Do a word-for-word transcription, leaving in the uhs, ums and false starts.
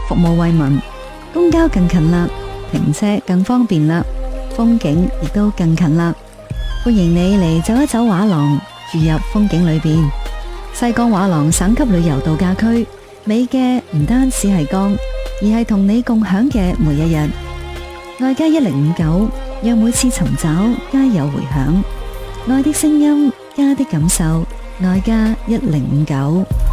服務為民，公交更近啦，停車更方便啦，風景亦都更近啦。歡迎你嚟走一走畫廊，住入風景裏邊。西江畫廊省級旅遊度假區，美嘅唔單止係江，而係同你共享嘅每一日。愛加一零五九，讓每次尋找皆有回響。愛的聲音，家的感受，愛加一零五九。